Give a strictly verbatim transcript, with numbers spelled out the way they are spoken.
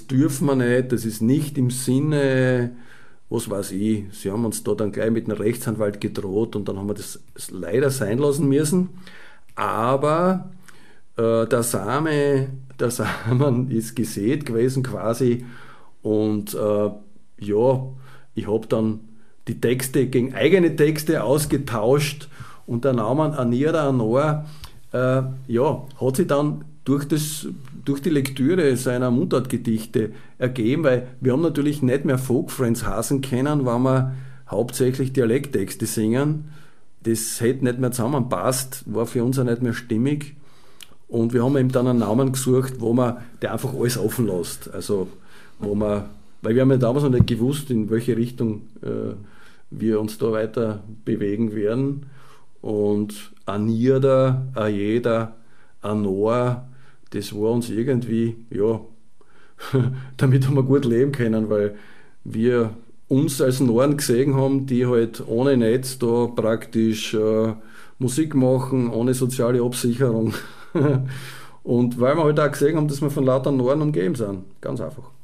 dürfen wir nicht, das ist nicht im Sinne, was weiß ich, sie haben uns da dann gleich mit einem Rechtsanwalt gedroht und dann haben wir das leider sein lassen müssen. Aber äh, der Same, der Samen ist gesät gewesen quasi und äh, ja, ich habe dann die Texte gegen eigene Texte ausgetauscht und der Name Anira Anor äh, ja, hat sich dann durch, das, durch die Lektüre seiner Mundartgedichte ergeben, weil wir haben natürlich nicht mehr Folk Friends heißen können, wenn wir hauptsächlich Dialekttexte singen. Das hätte nicht mehr zusammenpasst, war für uns auch nicht mehr stimmig. Und wir haben eben dann einen Namen gesucht, wo man der einfach alles offen lässt. Also, wo man, weil wir haben ja damals noch nicht gewusst, in welche Richtung äh, wir uns da weiter bewegen werden. Und Anira, Ajeda, Anor, das war uns irgendwie, ja, damit haben wir gut leben können, weil wir uns als Norden gesehen haben, die halt ohne Netz da praktisch äh, Musik machen, ohne soziale Absicherung. Und weil wir halt auch gesehen haben, dass wir von lauter Norden umgeben sind. Ganz einfach.